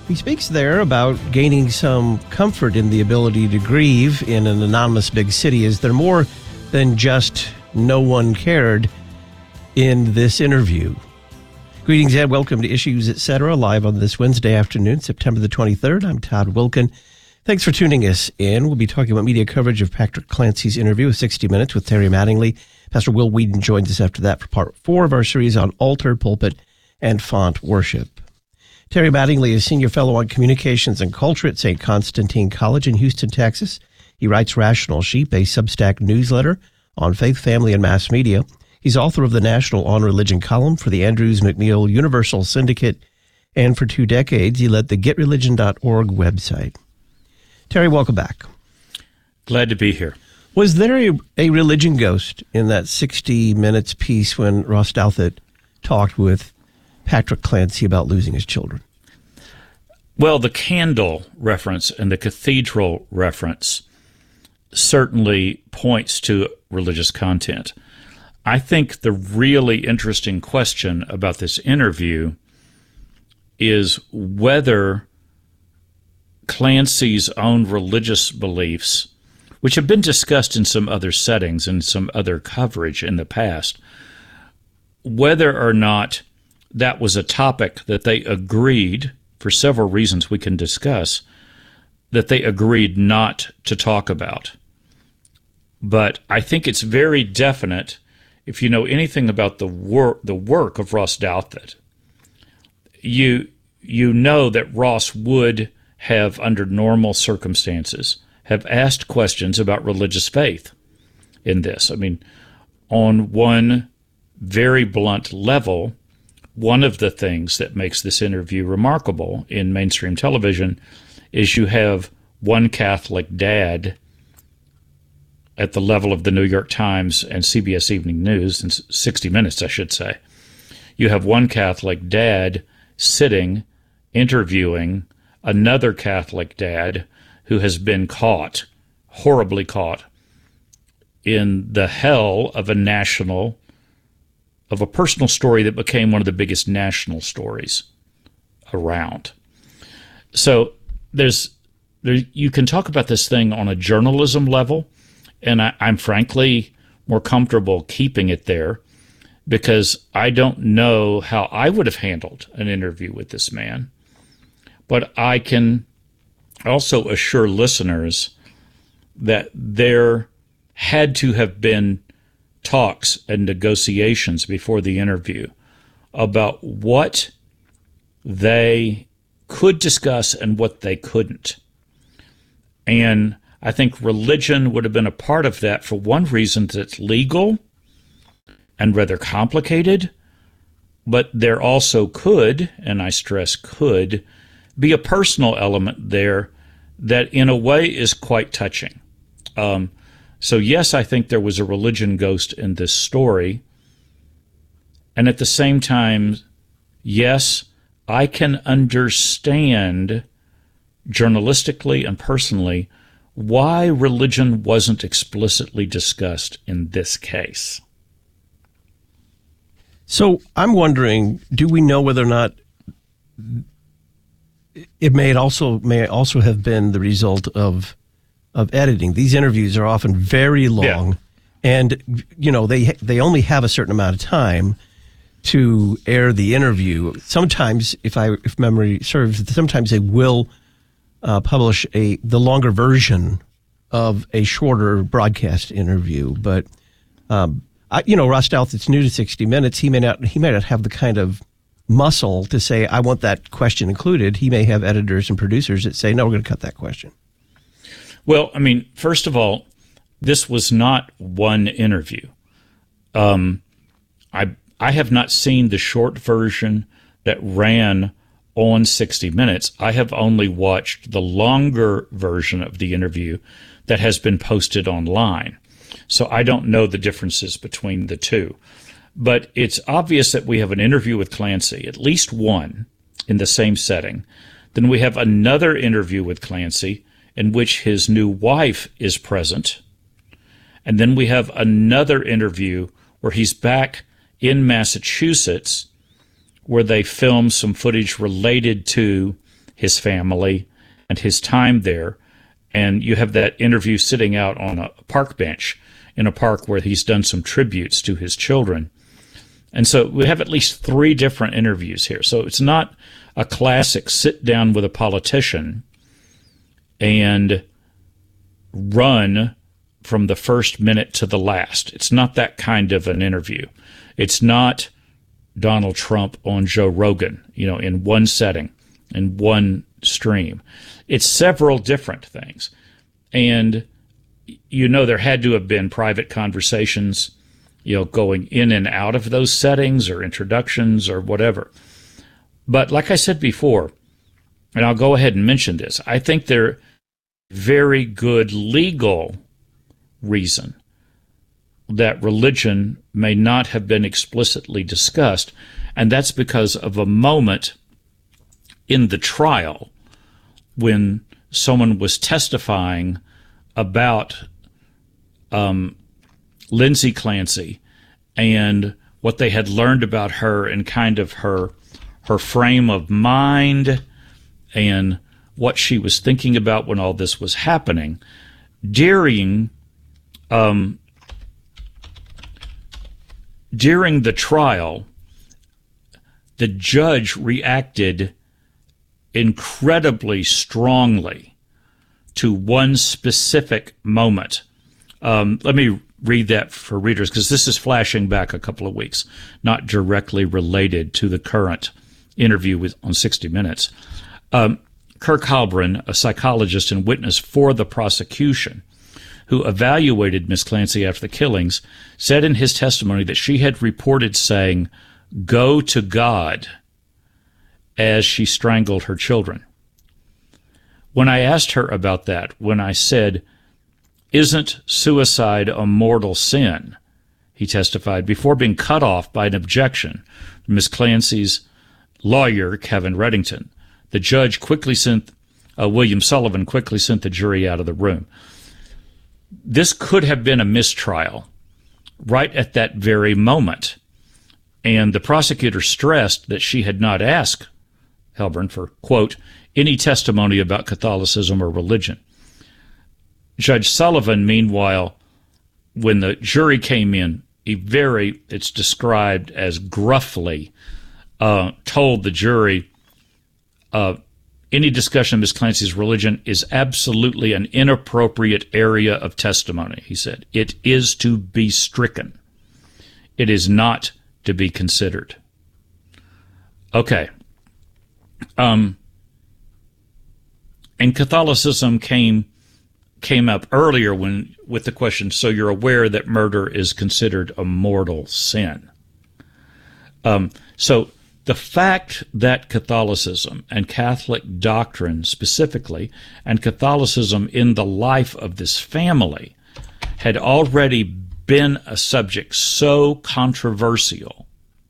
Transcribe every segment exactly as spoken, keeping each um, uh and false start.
He speaks there about gaining some comfort in the ability to grieve in an anonymous big city. Is there more than just no one cared in this interview? Greetings and welcome to Issues Etc. live on this Wednesday afternoon, September the twenty-third. I'm Todd Wilkin. Thanks for tuning us in. We'll be talking about media coverage of Patrick Clancy's interview with sixty minutes with Terry Mattingly. Pastor Will Whedon joins us after that for part four of our series on altar, pulpit, and font worship. Terry Mattingly is Senior Fellow on Communications and Culture at Saint Constantine College in Houston, Texas. He writes Rational Sheep, a Substack newsletter on faith, family, and mass media. He's author of the National On Religion column for the Andrews McMeel Universal Syndicate, and for two decades, he led the get religion dot org website. Terry, welcome back. Glad to be here. Was there a, a religion ghost in that sixty minutes piece when Ross Douthat talked with Patrick Clancy about losing his children? Well, the candle reference and the cathedral reference certainly points to religious content. I think the really interesting question about this interview is whether Clancy's own religious beliefs, which have been discussed in some other settings and some other coverage in the past, whether or not that was a topic that they agreed, for several reasons we can discuss, that they agreed not to talk about. But I think it's very definite, if you know anything about the work the work of Ross Douthat, you you know that Ross would have, under normal circumstances, have asked questions about religious faith in this. I mean, on one very blunt level, one of the things that makes this interview remarkable in mainstream television is you have one Catholic dad at the level of the New York Times and C B S Evening News, and sixty minutes, I should say. You have one Catholic dad sitting, interviewing another Catholic dad who has been caught, horribly caught, in the hell of a national, of a personal story that became one of the biggest national stories around. So there's, there, you can talk about this thing on a journalism level, and I, I'm frankly more comfortable keeping it there because I don't know how I would have handled an interview with this man. But I can also assure listeners that there had to have been talks and negotiations before the interview about what they could discuss and what they couldn't. And I think religion would have been a part of that for one reason, that it's legal and rather complicated, but there also could, and I stress could, be a personal element there that in a way is quite touching. Um, so yes, I think there was a religion ghost in this story. And at the same time, yes, I can understand journalistically and personally why religion wasn't explicitly discussed in this case. So I'm wondering, do we know whether or not it may also may also have been the result of of editing? These interviews are often very long, yeah. and you know they they only have a certain amount of time to air the interview. Sometimes, if I if memory serves, sometimes they will uh, publish a the longer version of a shorter broadcast interview. But um, I, you know, Ross Douthat's new to sixty minutes. He may not he may not have the kind of muscle to say, I want that question included. He may have editors and producers that say, no, we're going to cut that question. Well, I mean, first of all, this was not one interview. Um, I I have not seen the short version that ran on sixty minutes. I have only watched the longer version of the interview that has been posted online. So I don't know the differences between the two. But it's obvious that we have an interview with Clancy, at least one, in the same setting. Then we have another interview with Clancy in which his new wife is present. And then we have another interview where he's back in Massachusetts, where they film some footage related to his family, and his time there. And you have that interview sitting out on a park bench in a park where he's done some tributes to his children. And so we have at least three different interviews here. So it's not a classic sit down with a politician and run from the first minute to the last. It's not that kind of an interview. It's not Donald Trump on Joe Rogan, you know, in one setting, in one stream. It's several different things. And, you know, there had to have been private conversations, you know, going in and out of those settings or introductions or whatever. But like I said before, and I'll go ahead and mention this, I think there very good legal reason that religion may not have been explicitly discussed, and that's because of a moment in the trial when someone was testifying about um, Lindsay Clancy and what they had learned about her and kind of her her frame of mind and what she was thinking about when all this was happening. During um, during the trial, the judge reacted incredibly strongly to one specific moment. Um, let me read that for readers, because this is flashing back a couple of weeks, not directly related to the current interview with on sixty minutes. Um, Kirk Halbrin, a psychologist and witness for the prosecution, who evaluated Miss Clancy after the killings, said in his testimony that she had reported saying, "Go to God," as she strangled her children. When I asked her about that, when I said, "Isn't suicide a mortal sin?" he testified, before being cut off by an objection from Miss Clancy's lawyer, Kevin Reddington. The judge quickly sent, uh, William Sullivan quickly sent the jury out of the room. This could have been a mistrial right at that very moment. And the prosecutor stressed that she had not asked Halbrin for, quote, any testimony about Catholicism or religion. Judge Sullivan, meanwhile, when the jury came in, he very, it's described as gruffly, uh, told the jury, uh, any discussion of Miss Clancy's religion is absolutely an inappropriate area of testimony, he said. It is to be stricken. It is not to be considered. Okay. Um, and Catholicism came came up earlier when with the question, so you're aware that murder is considered a mortal sin. Um, so the fact that Catholicism and Catholic doctrine specifically, and Catholicism in the life of this family, had already been a subject so controversial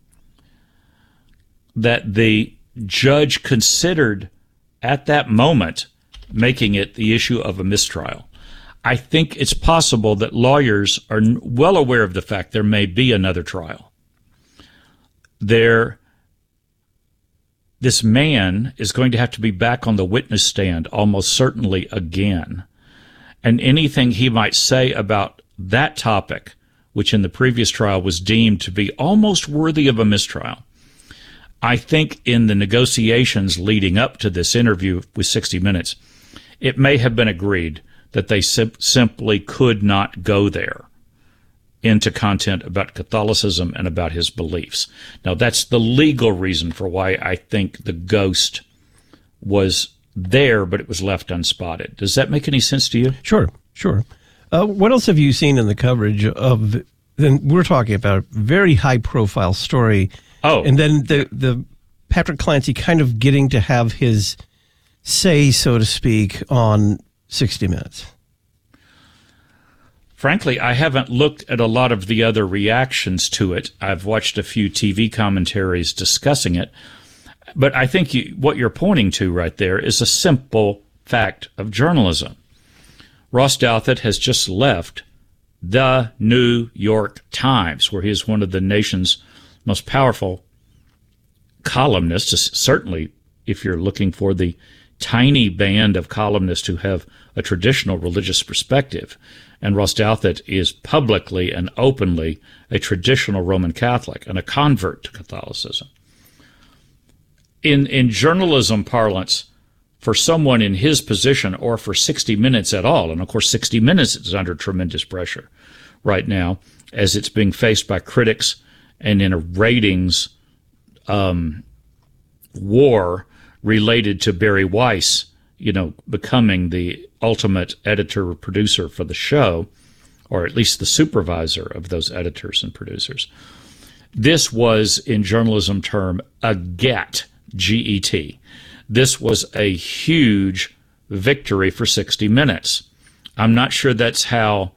that the judge considered at that moment making it the issue of a mistrial. I think it's possible that lawyers are well aware of the fact there may be another trial. There, this man is going to have to be back on the witness stand almost certainly again. And anything he might say about that topic, which in the previous trial was deemed to be almost worthy of a mistrial, I think in the negotiations leading up to this interview with sixty minutes, it may have been agreed that they sim- simply could not go there into content about Catholicism and about his beliefs. Now, that's the legal reason for why I think the ghost was there, but it was left unspotted. Does that make any sense to you? Sure, sure. Uh, what else have you seen in the coverage of, then we're talking about a very high-profile story, oh, and then the, the Patrick Clancy kind of getting to have his say, so to speak, on sixty minutes? Frankly, I haven't looked at a lot of the other reactions to it. I've watched a few T V commentaries discussing it. But I think you, what you're pointing to right there is a simple fact of journalism. Ross Douthat has just left the New York Times, where he is one of the nation's most powerful columnists, certainly if you're looking for the tiny band of columnists who have a traditional religious perspective. And Ross Douthat is publicly and openly a traditional Roman Catholic and a convert to Catholicism. In, in journalism parlance, for someone in his position or for sixty minutes at all, and of course sixty minutes is under tremendous pressure right now as it's being faced by critics and in a ratings um, war related to Barry Weiss, you know, becoming the ultimate editor producer for the show, or at least the supervisor of those editors and producers. This was, in journalism term, a get, G E T. This was a huge victory for sixty minutes. I'm not sure that's how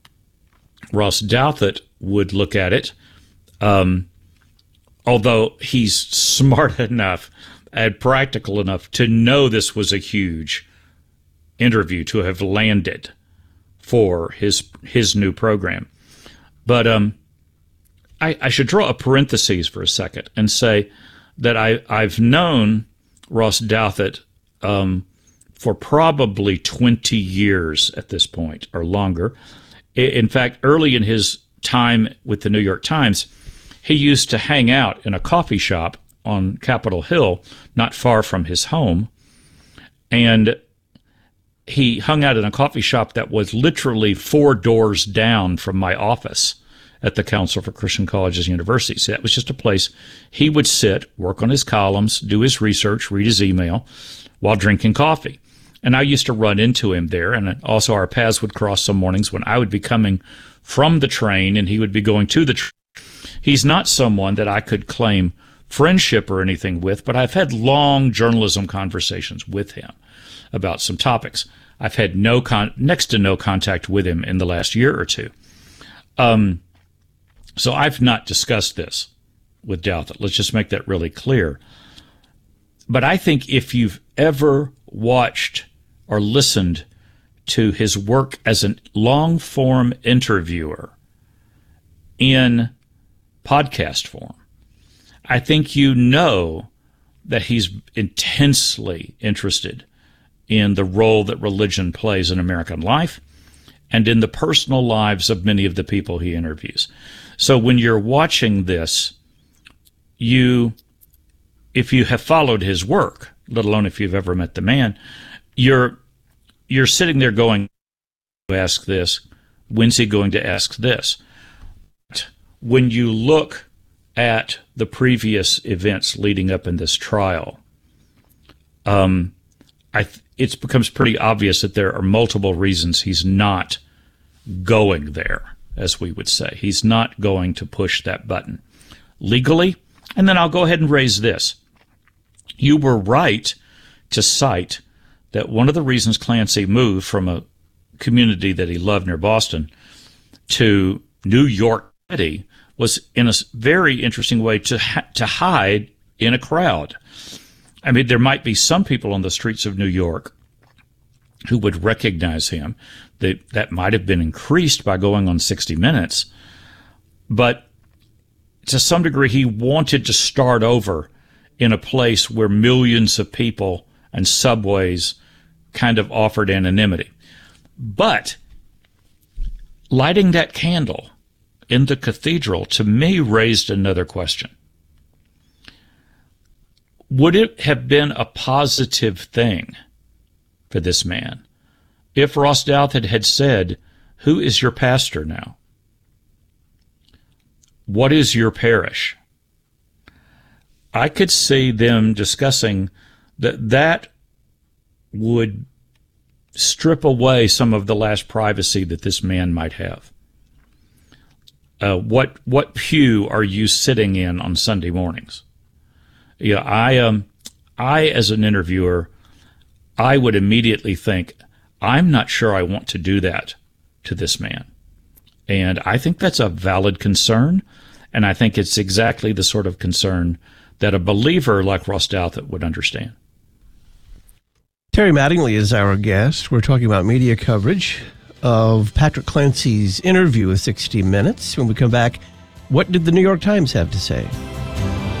Ross Douthat would look at it, um, although he's smart enough and practical enough to know this was a huge interview to have landed for his his new program. But um, I, I should draw a parenthesis for a second and say that I, I've known Ross Douthat um, for probably twenty years at this point or longer. In fact, early in his time with the New York Times, he used to hang out in a coffee shop on Capitol Hill, not far from his home, and he hung out in a coffee shop that was literally four doors down from my office at the Council for Christian Colleges and Universities. That was just a place he would sit, work on his columns, do his research, read his email while drinking coffee. And I used to run into him there, and also our paths would cross some mornings when I would be coming from the train and he would be going to the train. He's not someone that I could claim friendship or anything with, but I've had long journalism conversations with him about some topics. I've had no con- next to no contact with him in the last year or two. Um, so I've not discussed this with Douthat. Let's just make that really clear. But I think if you've ever watched or listened to his work as a long-form interviewer in podcast form, I think you know that he's intensely interested in the role that religion plays in American life and in the personal lives of many of the people he interviews. So when you're watching this, you, if you have followed his work, let alone if you've ever met the man, you're you're sitting there going, ask this, when's he going to ask this? When you look at the previous events leading up in this trial, um, I th- it becomes pretty obvious that there are multiple reasons he's not going there, as we would say. He's not going to push that button legally. And then I'll go ahead and raise this. You were right to cite that one of the reasons Clancy moved from a community that he loved near Boston to New York City was in a very interesting way to ha- to hide in a crowd. I mean, there might be some people on the streets of New York who would recognize him. That that might have been increased by going on sixty minutes. But to some degree, he wanted to start over in a place where millions of people and subways kind of offered anonymity. But lighting that candle in the cathedral, to me, raised another question. Would it have been a positive thing for this man if Ross Douthat had said, "Who is your pastor now? What is your parish?" I could see them discussing that that would strip away some of the last privacy that this man might have. Uh, what what pew are you sitting in on Sunday mornings? Yeah, I um, I as an interviewer, I would immediately think, I'm not sure I want to do that to this man. And I think that's a valid concern, and I think it's exactly the sort of concern that a believer like Ross Douthat would understand. Terry Mattingly is our guest. We're talking about media coverage of Patrick Clancy's interview with sixty minutes. When we come back, what did the New York Times have to say?